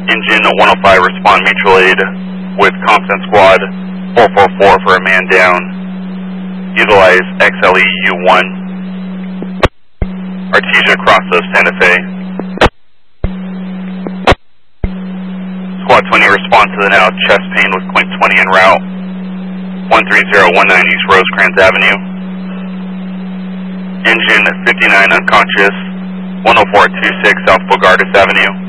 Engine 105, respond mutual aid with Compton Squad 444 for a man down. Utilize XLE U1. Artesia Crossos, Santa Fe. Squad 20, respond to the now chest pain with Quint 20 en route. 13019 East Rosecrans Avenue. Engine 59 unconscious, 10426 South Bogardus Avenue.